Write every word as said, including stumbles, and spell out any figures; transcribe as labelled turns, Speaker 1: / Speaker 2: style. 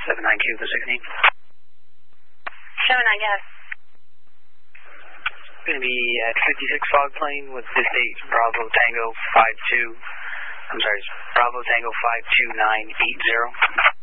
Speaker 1: seven nine Q for sixteen.
Speaker 2: seven nine, go ahead.
Speaker 1: Going to be at fifty-six Fog Plain with this date Bravo Tango five two. I'm sorry, Bravo Tango five two nine eight zero.